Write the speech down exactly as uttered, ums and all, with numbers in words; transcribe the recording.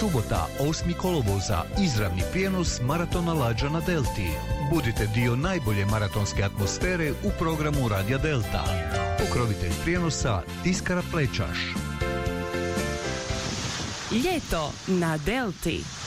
Subota, osmog kolovoza, izravni prijenos maratona Lađa na Delti. Budite dio najbolje maratonske atmosfere u programu Radija Delta. Pokrovitelj prijenosa Tiskara Plečaš. Ljeto na Delti.